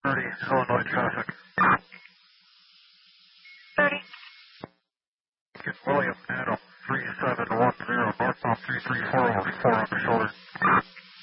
30, Illinois traffic. 30. Get William Adam 3710, northbound 334 over 4 on the shoulder.